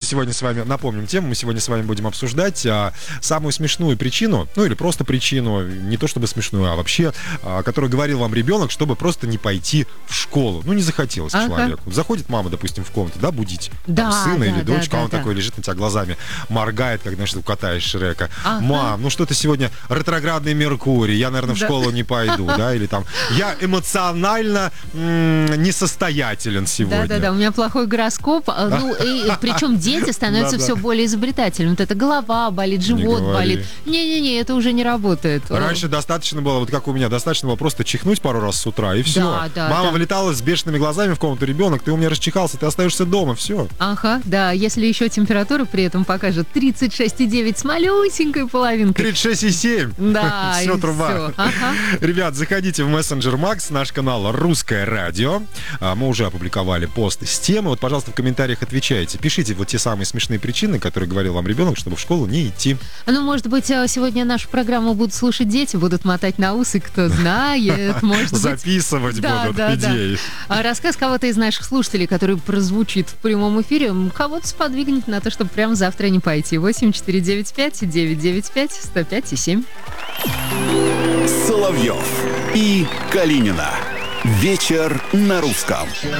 сегодня с вами, напомним тему, мы сегодня с вами будем обсуждать самую смешную причину, ну или просто причину, не то чтобы смешную, а вообще, которую говорил вам ребенок, чтобы просто не пойти в школу. Ну, не захотелось человеку. Заходит мама, допустим, в комнату, да, будить сына или дочку, а он такой лежит на тебя глазами, моргает, как, знаешь, у кота из Шрека. Мам, ну что-то сегодня ретроградный Меркурий, я, наверное, в школу не пойду, да, или там, я эмоционально несостоятелен сегодня. Да-да-да, у меня плохой гороскоп, ну, и причем дети становятся все более изобретательными. Вот это голова болит, живот болит. Не-не-не, это уже не работает. Раньше достаточно было, вот как у меня, достаточно было просто чихнуть пару раз с утра, и все. Мама влетала с бешеными глазами в комнату, ребенок, ты у меня расчихался, ты остаешься дома, все. Ага, да, если еще температура при этом покажет 36,9 с малюсенькой половинкой. 36,7. Да, все, труба. Ребят, заходите в мессенджер Макс, наш канал «Русское радио». Мы уже опубликовали пост с темой. Вот, пожалуйста, в комментариях отвечайте. Пишите вот те самые смешные причины, которые говорил вам ребенок, чтобы в школу не идти. Ну, может быть, сегодня нашу программу будут слушать дети, будут мотать на усы, кто знает, может быть. Записывать будут идеи. А рассказ кого-то из наших слушателей, который прозвучит в прямом эфире, кого-то сподвигнет на то, чтобы прямо завтра не пойти. 8495-995-105,7. Соловьев и Калинина. Вечер на русском.